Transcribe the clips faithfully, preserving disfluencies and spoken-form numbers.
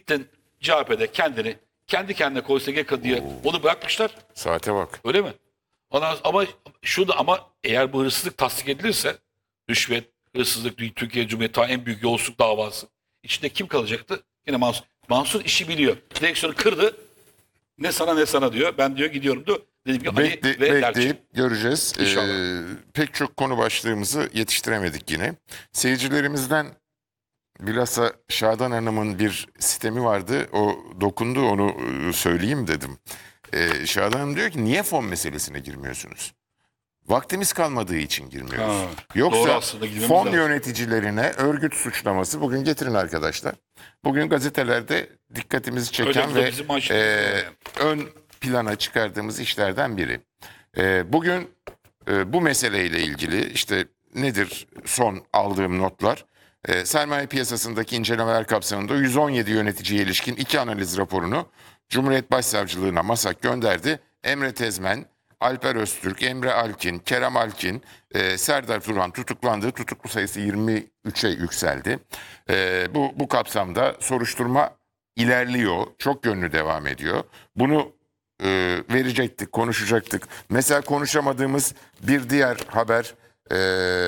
Gittin C H P'de kendini kendi kendine koy S G K diye onu bırakmışlar. Saate bak. Öyle mi? Ondan, ama şu da ama eğer bu hırsızlık tasdik edilirse rüşvet, hırsızlık, Türkiye Cumhuriyeti en büyük yolsuzluk davası. İçinde kim kalacaktı? Yine Mansur. Mansur işi biliyor. Direksiyonu kırdı. Ne sana ne sana diyor. Ben diyor gidiyorum diyor. Dedim ki Ali Bekle, ve bekleyip Elçin. göreceğiz. İnşallah. Ee, pek çok konu başlığımızı yetiştiremedik yine. Seyircilerimizden bilhassa Şadan Hanım'ın bir sistemi vardı. O dokundu, onu e, söyleyeyim dedim. Ee, Şadan Hanım diyor ki niye fon meselesine girmiyorsunuz? Vaktimiz kalmadığı için girmiyoruz. Ha, doğru Yoksa aslında, girmemiz fon lazım. yöneticilerine örgüt suçlaması bugün getirin arkadaşlar. Bugün gazetelerde dikkatimizi çeken Öyle, bu da ve bizim manşetimiz e, yani. ön plana çıkardığımız işlerden biri. E, bugün e, bu meseleyle ilgili işte nedir son aldığım notlar? E, sermaye piyasasındaki incelemeler kapsamında yüz on yedi yöneticiye ilişkin iki analiz raporunu Cumhuriyet Başsavcılığına MASAK gönderdi. Emre Tezmen, Alper Öztürk, Emre Alkin, Kerem Alkin, e, Serdar Turhan tutuklandı. Tutuklu sayısı yirmi üçe yükseldi. E, bu, bu kapsamda soruşturma ilerliyor. Çok yönlü devam ediyor. Bunu e, verecektik, konuşacaktık. Mesela konuşamadığımız bir diğer haber e,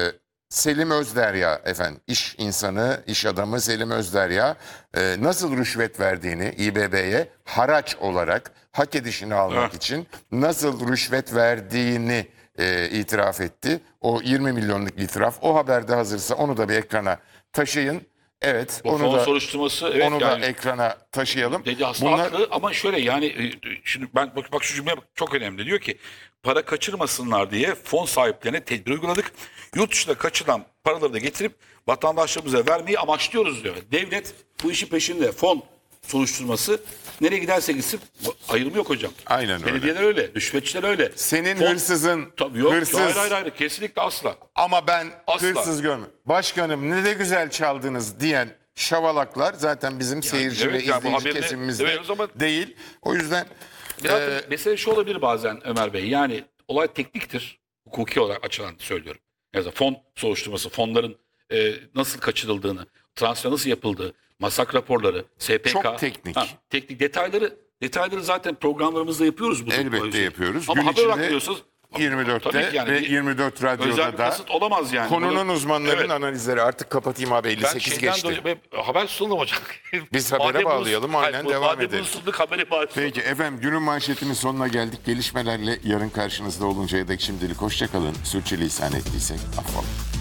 Selim Özderya efendim. İş insanı, iş adamı Selim Özderya e, nasıl rüşvet verdiğini İ B B'ye haraç olarak hak edişini almak Ah. için nasıl rüşvet verdiğini e, itiraf etti. O yirmi milyonluk itiraf. O haberde hazırsa onu da bir ekrana taşıyın. Evet, O onu fon da soruşturması evet onu yani, da ekrana taşıyalım. dedi aslında Bunlar haklı ama şöyle yani e, şimdi ben bak, bak şu cümle çok önemli. Diyor ki para kaçırmasınlar diye fon sahiplerine tedbir uyguladık. Yurt dışında kaçılan paraları da getirip vatandaşlarımıza vermeyi amaçlıyoruz diyor. Devlet bu işi peşinde. Fon soruşturması nereye giderse gitsin bu ayrımı yok hocam. Aynen öyle. Belediyeler öyle, rüşvetçiler öyle. senin Fon- hırsızın Tabii yok, hırsız hayır hayır hayır kesinlikle asla. ama ben Asla. hırsız görmüyorum. Başkanım ne de güzel çaldınız diyen şavalaklar zaten bizim seyirci evet ve ya, bu izleyici haberine- kesimimizde evet, o zaman- değil. O yüzden Biraz e, da mesele şu olabilir bazen Ömer Bey. Yani olay tekniktir. Hukuki olarak açılan söylüyorum. Yani fon soruşturması, fonların e, nasıl kaçırıldığını, transfer nasıl yapıldığı, masak raporları, S P K. Çok teknik. teknik detayları detayları zaten programlarımızda yapıyoruz. Bu elbette yapıyorız. Ama Gün haber olarak içinde biliyorsanız yirmi dörtte tabii ki yani ve bir yirmi dört özel Radyo'da bir da kasıt olamaz yani. konunun Bunu- uzmanlarının Evet. analizleri. Artık kapatayım abi, elli Ben sekiz şeyden geçti. dolayı- ben haber sunalım hocam. Biz habere Madem bunu- bağlayalım, Hayır, aynen bu- devam madem edelim. bunu sunduk, haberi bağlayalım. Peki efendim, günün manşetinin sonuna geldik. Gelişmelerle yarın karşınızda oluncaya dek şimdilik hoşça kalın. Sürçülisan ettiysek affola.